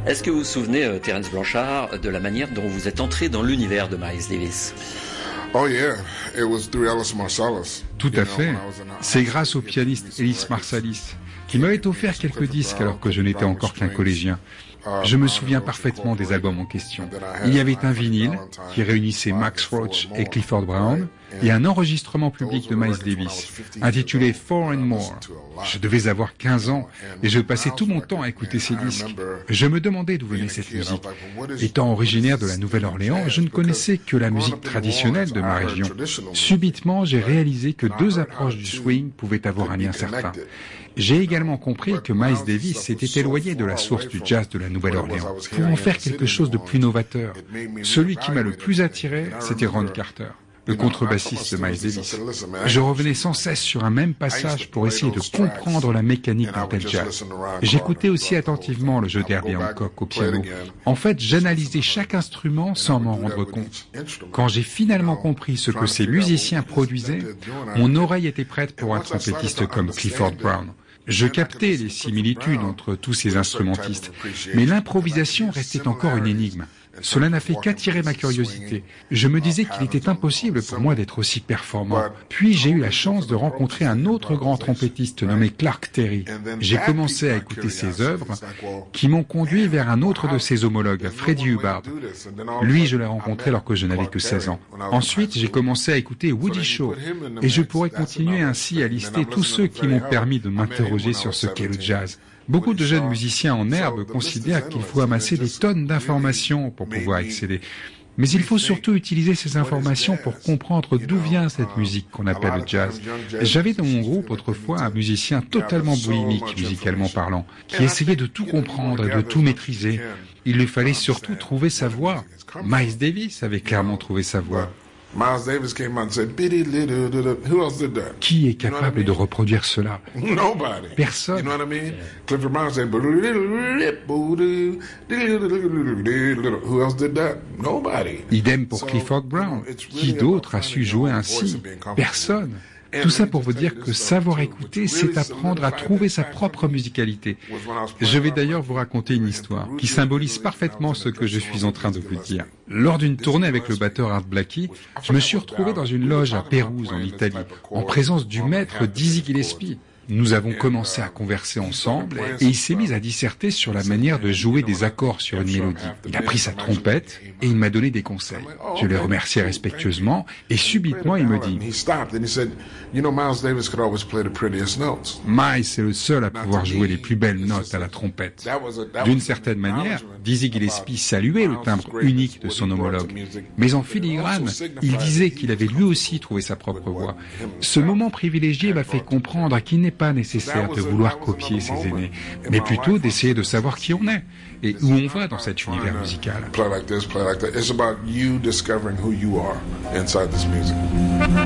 Est-ce que vous vous souvenez, Terence Blanchard, de la manière dont vous êtes entré dans l'univers de Miles Davis? Oh yeah, it was through Ellis Marsalis. Tout à fait. C'est grâce au pianiste Ellis Marsalis, qui m'avait offert quelques disques alors que je n'étais encore qu'un collégien. Je me souviens parfaitement des albums en question. Il y avait un vinyle qui réunissait Max Roach et Clifford Brown et un enregistrement public de Miles Davis intitulé Four and More. Je devais avoir 15 ans et je passais tout mon temps à écouter ces disques. Je me demandais d'où venait cette musique. Étant originaire de la Nouvelle-Orléans, je ne connaissais que la musique traditionnelle de ma région. Subitement, j'ai réalisé que deux approches du swing pouvaient avoir un lien certain. J'ai également compris que Miles Davis s'était éloigné de la source du jazz de la Nouvelle-Orléans pour en faire quelque chose de plus novateur. Celui qui m'a le plus attiré, c'était Ron Carter, le contrebassiste de Miles Davis. Je revenais sans cesse sur un même passage pour essayer de comprendre la mécanique d'un tel jazz. J'écoutais aussi attentivement le jeu d'Herbie Hancock au piano. En fait, j'analysais chaque instrument sans m'en rendre compte. Quand j'ai finalement compris ce que ces musiciens produisaient, mon oreille était prête pour un trompettiste comme Clifford Brown. Je captais les similitudes entre tous ces instrumentistes, mais l'improvisation restait encore une énigme. Cela n'a fait qu'attirer ma curiosité. Je me disais qu'il était impossible pour moi d'être aussi performant. Puis j'ai eu la chance de rencontrer un autre grand trompettiste nommé Clark Terry. J'ai commencé à écouter ses œuvres qui m'ont conduit vers un autre de ses homologues, Freddie Hubbard. Lui, je l'ai rencontré alors que je n'avais que 16 ans. Ensuite, j'ai commencé à écouter Woody Shaw et je pourrais continuer ainsi à lister tous ceux qui m'ont permis de m'interroger sur ce qu'est le jazz. Beaucoup de jeunes musiciens en herbe considèrent qu'il faut amasser des tonnes d'informations pour pouvoir exceller. Mais il faut surtout utiliser ces informations pour comprendre d'où vient cette musique qu'on appelle le jazz. J'avais dans mon groupe autrefois un musicien totalement bohémique, musicalement parlant, qui essayait de tout comprendre et de tout maîtriser. Il lui fallait surtout trouver sa voix. Miles Davis avait clairement trouvé sa voix. Miles Davis came out and said, who else did that? Qui est capable de reproduire cela? Nobody. Personne. You know what I mean? Clifford Brown said, who else did that? Nobody. Idem pour Clifford Brown. Qui d'autre a su jouer ainsi? Personne. Tout ça pour vous dire que savoir écouter, c'est apprendre à trouver sa propre musicalité. Je vais d'ailleurs vous raconter une histoire qui symbolise parfaitement ce que je suis en train de vous dire. Lors d'une tournée avec le batteur Art Blakey, je me suis retrouvé dans une loge à Pérouse, en Italie, en présence du maître Dizzy Gillespie. Nous avons commencé à converser ensemble et il s'est mis à disserter sur la manière de jouer des accords sur une mélodie. Il a pris sa trompette et il m'a donné des conseils. Je l'ai remercié respectueusement et subitement il me dit « Miles est le seul à pouvoir jouer les plus belles notes à la trompette. » D'une certaine manière, Dizzy Gillespie saluait le timbre unique de son homologue. Mais en filigrane, il disait qu'il avait lui aussi trouvé sa propre voix. Ce moment privilégié m'a fait comprendre qu'il n'est pas nécessaire de vouloir copier ses aînés, mais plutôt d'essayer de savoir qui on est et où on va dans cet univers musical. Play like this, play like that. It's about you discovering who you are inside this music.